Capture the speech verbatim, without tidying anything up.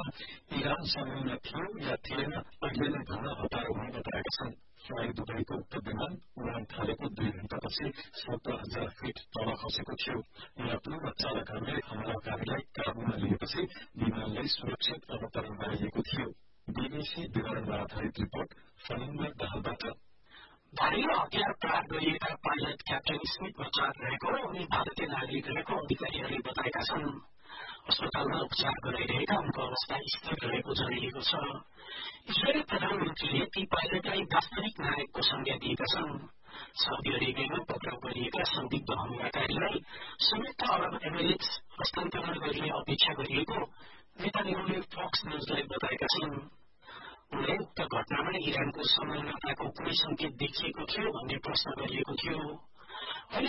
Iran समूहमा थियो या थिएन अहिले नै भन्न हतारो हुने बताएका छन्। फ्लाइ दुबईको उक्त विमान उडान थालेको दुई घण्टापछि सत्र हजार फिट तल खसेको थियो। यात्रु र चालकहरूले हमलाकारीलाई काबुमा लिएपछि विमानलाई सुरक्षित अवतरण गराइएको थियो। बीबीसी विवरणमा आधारित रिपोर्ट फलिङ्गर दाहालबाट। भारी हतियार प्रहार गरिएका पाइलट क्याप्टेन स्मिथ बचार रहेको उनी भारतीय नागरिक रहेको अधिकारीहरूले बताएका छन्। अस्पतालमा उपचार गराइरहेका उनको अवस्था स्थिर रहेको जनाइएको छ। इजरायली प्रधानमन्त्रीले ती पाइलटलाई वास्तविक नायकको संज्ञा दिएका छन्। साउदी अरेबियामा पक्राउ गरिएका संदिग्ध हमलाकारीलाई संयुक्त अरब एमिरेट्स हस्तान्तरण गरिने अपेक्षा गरिएको नेतान्याहुले फक्स न्यूजलाई बताएका छन्। उनले उक्त घटनामा इरानको संलग्नताको कुनै संकेत देखिएको थियो भन्ने प्रश्न गरिएको थियो।